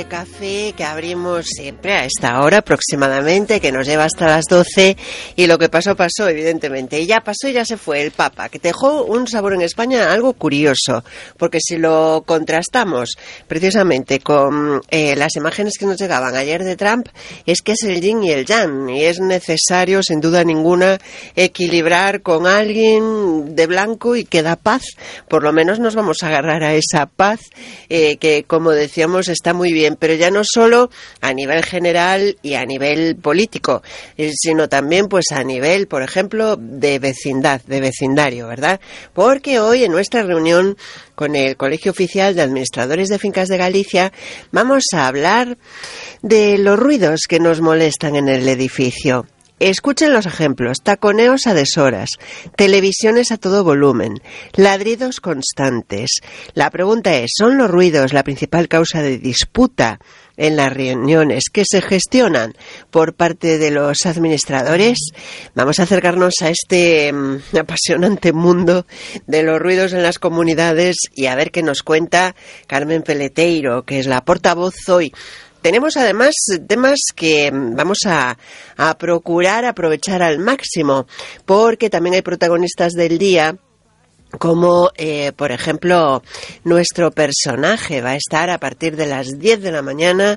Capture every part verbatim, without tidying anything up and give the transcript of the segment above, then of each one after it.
Café que abrimos siempre a esta hora aproximadamente, que nos lleva hasta las doce, y lo que pasó, pasó, evidentemente. Y ya pasó y ya se fue el Papa, que dejó un sabor en España algo curioso, porque si lo contrastamos precisamente con eh, las imágenes que nos llegaban ayer de Trump, es que es el yin y el yang, y es necesario, sin duda ninguna, equilibrar con alguien de blanco y que da paz. Por lo menos nos vamos a agarrar a esa paz, eh, que, como decíamos, está muy bien, pero ya no solo a nivel general y a nivel político, sino también pues a nivel, por ejemplo, de vecindad, de vecindario, ¿verdad? Porque hoy en nuestra reunión con el Colegio Oficial de Administradores de Fincas de Galicia vamos a hablar de los ruidos que nos molestan en el edificio. Escuchen los ejemplos: taconeos a deshoras, televisiones a todo volumen, ladridos constantes. La pregunta es, ¿son los ruidos la principal causa de disputa en las reuniones que se gestionan por parte de los administradores? Vamos a acercarnos a este um, apasionante mundo de los ruidos en las comunidades y a ver qué nos cuenta Carmen Peleteiro, que es la portavoz hoy. Tenemos además temas que vamos a, a procurar aprovechar al máximo, porque también hay protagonistas del día, como eh, por ejemplo nuestro personaje va a estar a partir de las diez de la mañana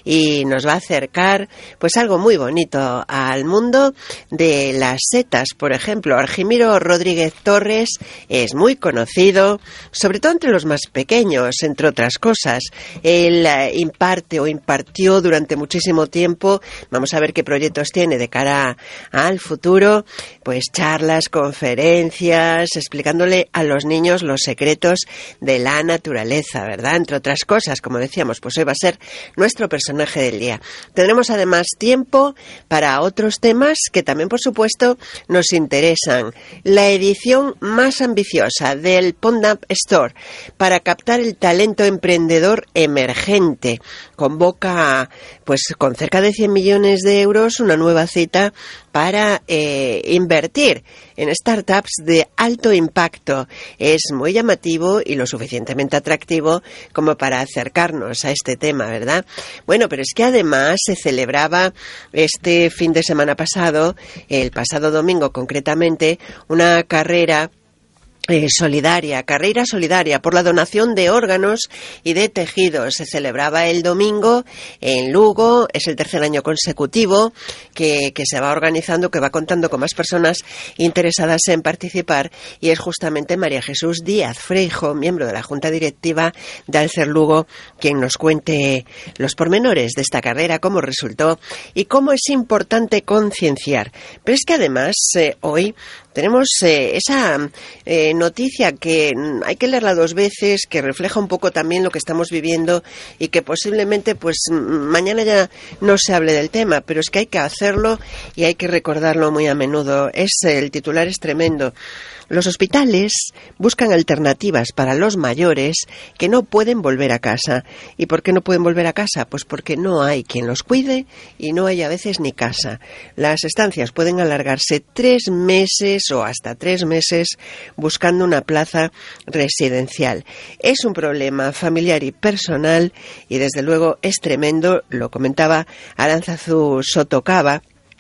y nos va a acercar pues algo muy bonito al mundo de las setas. Por ejemplo, Argimiro Rodríguez Torres es muy conocido, sobre todo entre los más pequeños, entre otras cosas. Él eh, imparte o impartió durante muchísimo tiempo, vamos a ver qué proyectos tiene de cara al futuro, pues charlas, conferencias, explicándole a los niños los secretos de la naturaleza, ¿verdad? Entre otras cosas, como decíamos, pues hoy va a ser nuestro personaje del día. Tendremos además tiempo para otros temas que también, por supuesto, nos interesan. La edición más ambiciosa del Pondap Store para captar el talento emprendedor emergente. Convoca, pues con cerca de cien millones de euros, una nueva cita para eh, invertir en startups de alto impacto. Es muy llamativo y lo suficientemente atractivo como para acercarnos a este tema, ¿verdad? Bueno, pero es que además se celebraba este fin de semana pasado, el pasado domingo concretamente, una carrera Eh, solidaria, carrera solidaria por la donación de órganos y de tejidos. Se celebraba el domingo en Lugo, es el tercer año consecutivo que, que se va organizando, que va contando con más personas interesadas en participar, y es justamente María Jesús Díaz Freijo, miembro de la Junta Directiva de Alcer Lugo, quien nos cuente los pormenores de esta carrera, cómo resultó y cómo es importante concienciar. Pero es que además eh, hoy tenemos eh, esa eh, noticia que hay que leerla dos veces, que refleja un poco también lo que estamos viviendo y que posiblemente pues mañana ya no se hable del tema, pero es que hay que hacerlo y hay que recordarlo muy a menudo. Es, el titular es tremendo. Los hospitales buscan alternativas para los mayores que no pueden volver a casa. ¿Y por qué no pueden volver a casa? Pues porque no hay quien los cuide y no hay a veces ni casa. Las estancias pueden alargarse tres meses o hasta tres meses buscando una plaza residencial. Es un problema familiar y personal y desde luego es tremendo. Lo comentaba Aránzazu Sotocaba,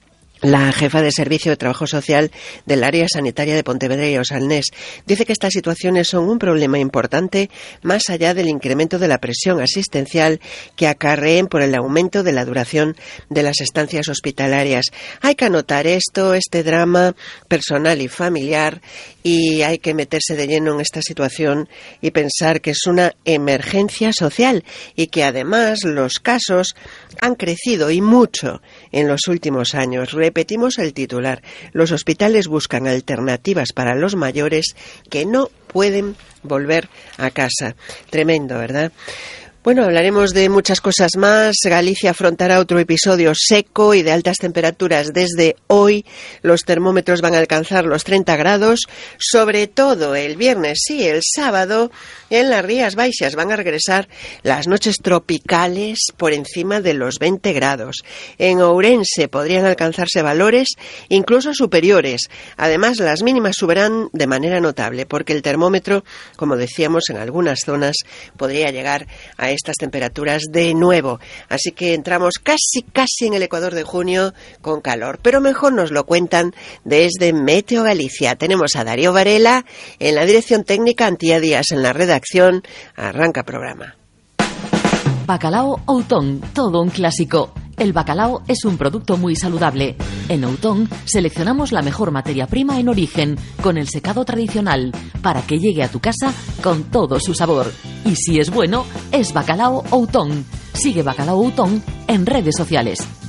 la jefa de Servicio de Trabajo Social del área sanitaria de Pontevedra y Osalnés. Dice que estas situaciones son un problema importante más allá del incremento de la presión asistencial que acarreen por el aumento de la duración de las estancias hospitalarias. Hay que anotar esto, este drama personal y familiar, y hay que meterse de lleno en esta situación y pensar que es una emergencia social y que además los casos han crecido y mucho en los últimos años. Repetimos el titular: los hospitales buscan alternativas para los mayores que no pueden volver a casa. Tremendo, ¿verdad? Bueno, hablaremos de muchas cosas más. Galicia afrontará otro episodio seco y de altas temperaturas desde hoy. Los termómetros van a alcanzar los treinta grados, sobre todo el viernes y el sábado. En las Rías Baixas van a regresar las noches tropicales por encima de los veinte grados. En Ourense podrían alcanzarse valores incluso superiores. Además, las mínimas subirán de manera notable, porque el termómetro, como decíamos, en algunas zonas podría llegar a estas temperaturas de nuevo. Así que entramos casi, casi en el Ecuador de junio con calor. Pero mejor nos lo cuentan desde Meteo Galicia. Tenemos a Darío Varela en la dirección técnica, Antía Díaz en la redacción. Arranca programa. Bacalao Outón, todo un clásico. El bacalao es un producto muy saludable. En Outón seleccionamos la mejor materia prima en origen, con el secado tradicional, para que llegue a tu casa con todo su sabor. Y si es bueno, es Bacalao Outón. Sigue Bacalao Outón en redes sociales.